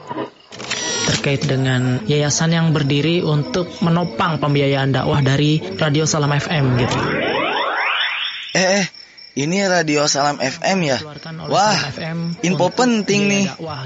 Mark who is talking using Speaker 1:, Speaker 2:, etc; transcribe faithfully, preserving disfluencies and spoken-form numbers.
Speaker 1: terkait dengan yayasan yang berdiri untuk menopang pembiayaan dakwah dari Radio Salam F M gitu.
Speaker 2: Eh, eh, ini Radio Salam F M ya? Wah, info penting nih.